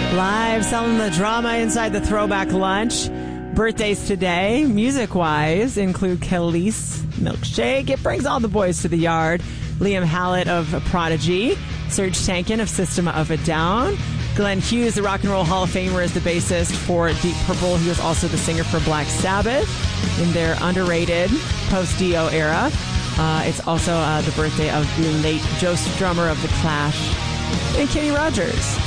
Live selling the drama inside the Throwback Lunch. Birthdays today, music-wise, include Khalees, Milkshake. It brings all the boys to the yard. Liam Hallett of Prodigy. Serge Tankian of System of a Down. Glenn Hughes, the Rock and Roll Hall of Famer, is the bassist for Deep Purple. He was also the singer for Black Sabbath in their underrated post-Dio era. It's also the birthday of the late Joe Strummer of The Clash and Kenny Rogers.